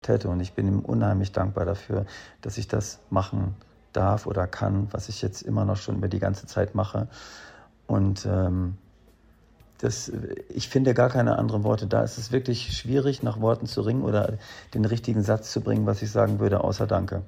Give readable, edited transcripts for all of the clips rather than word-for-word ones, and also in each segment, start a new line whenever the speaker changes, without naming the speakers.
hätte. Und ich bin ihm unheimlich dankbar dafür, dass ich das machen darf oder kann, was ich jetzt immer noch schon über die ganze Zeit mache. Und ich finde gar keine anderen Worte. Da ist es wirklich schwierig, nach Worten zu ringen oder den richtigen Satz zu bringen, was ich sagen würde, außer Danke.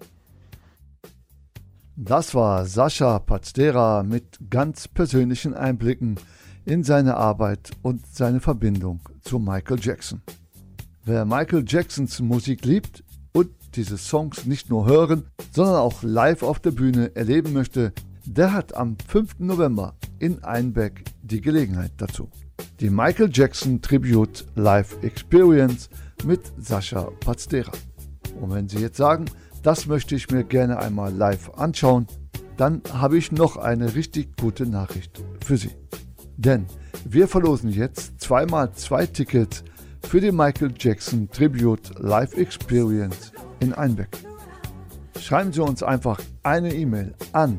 Das war Sascha Pazdera mit ganz persönlichen Einblicken in seine Arbeit und seine Verbindung zu Michael Jackson. Wer Michael Jacksons Musik liebt und diese Songs nicht nur hören, sondern auch live auf der Bühne erleben möchte, der hat am 5. November in Einbeck die Gelegenheit dazu. Die Michael Jackson Tribute Live Experience mit Sascha Pazdera. Und wenn Sie jetzt sagen, das möchte ich mir gerne einmal live anschauen, dann habe ich noch eine richtig gute Nachricht für Sie. Denn wir verlosen jetzt 2x2 Tickets für die Michael Jackson Tribute Live Experience in Einbeck. Schreiben Sie uns einfach eine E-Mail an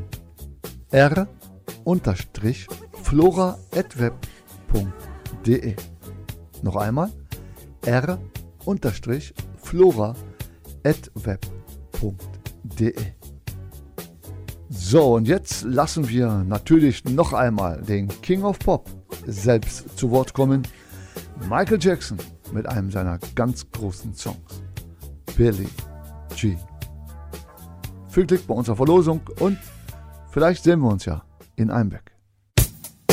r-flora@web.de. Noch einmal r-flora@web.de. So, und jetzt lassen wir natürlich noch einmal den King of Pop selbst zu Wort kommen. Michael Jackson mit einem seiner ganz großen Songs, Billie Jean. Viel Glück bei unserer Verlosung und vielleicht sehen wir uns ja in Einbeck.